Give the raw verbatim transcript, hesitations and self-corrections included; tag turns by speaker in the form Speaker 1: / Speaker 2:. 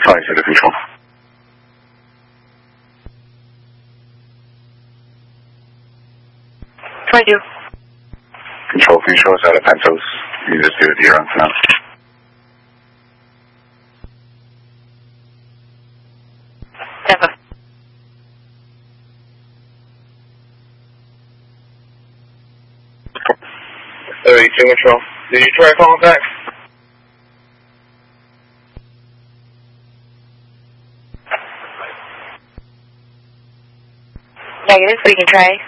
Speaker 1: Sorry, Center Control.
Speaker 2: twenty-two.
Speaker 1: Control, can you show us out of Pentos? You just do it here on now.
Speaker 2: Tampa.
Speaker 3: thirty-two Control. Did you try calling back?
Speaker 2: Negative, we can try.